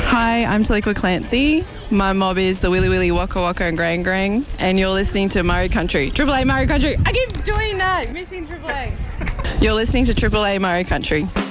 Hi, I'm Taliqua Clancy. My mob is the Willy Willy, Waka Waka and Grang Grang, and you're listening to Murray Country. Triple A Murray Country. I keep doing that, missing Triple A. You're listening to Triple A Murray Country.